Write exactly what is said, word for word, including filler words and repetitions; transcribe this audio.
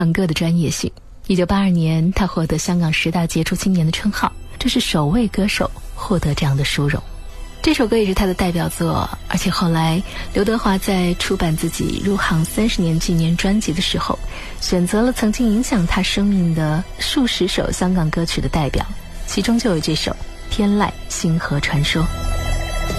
唱歌的专业性。一九八二年，他获得香港十大杰出青年的称号，这是首位歌手获得这样的殊荣。这首歌也是他的代表作，而且后来刘德华在出版自己入行三十年纪念专辑的时候，选择了曾经影响他生命的数十首香港歌曲的代表，其中就有这首《天籁星河传说》。